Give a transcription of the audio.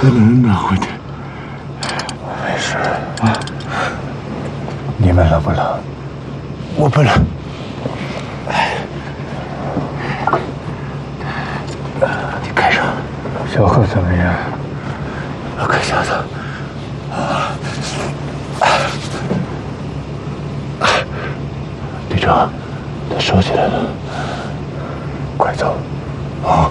可能拿回去。 没事啊。你们冷不冷？ 我不冷。你开上。 小贺怎么样？ 我看下子。队长，他收起来了。 快走！ 啊。